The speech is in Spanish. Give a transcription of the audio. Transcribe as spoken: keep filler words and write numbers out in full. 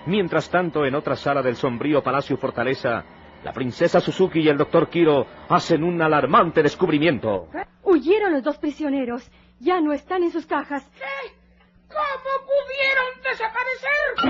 Mientras tanto, en otra sala del sombrío Palacio Fortaleza, la princesa Suzuki y el doctor Kiro hacen un alarmante descubrimiento. Huyeron los dos prisioneros. Ya no están en sus cajas. ¿Qué? ¿Cómo pudieron desaparecer?